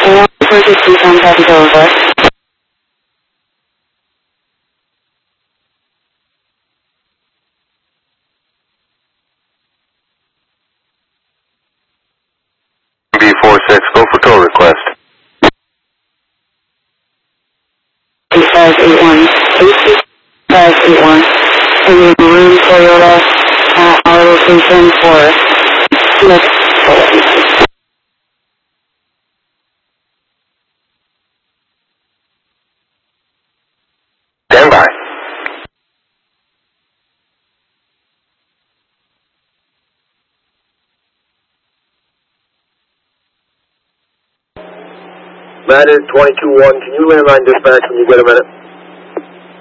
And emergency contact over. B46, go for tow request. 8581, 8581, and we room Toyota at our location for next Toyota. Stand by. Matter 22-1, can you landline dispatch when you get a minute?